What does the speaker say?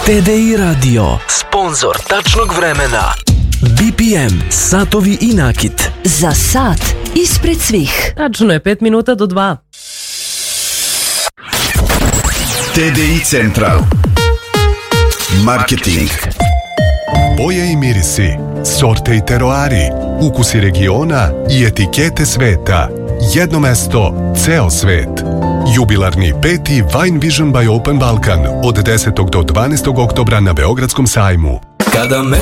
TDI Radio, sponsor tačnog vremena. BPM, satovi i nakit. Za sat ispred svih. Tačno je 5 minuta do 2. TDI Central. Marketing. Boje i mirisi, sorte i teroari, ukusi regiona i etikete sveta. Jedno mesto, ceo svet. Jubilarni 5. Wine Vision by Open Balkan od 10. do 12. oktobra na Beogradskom sajmu. Kada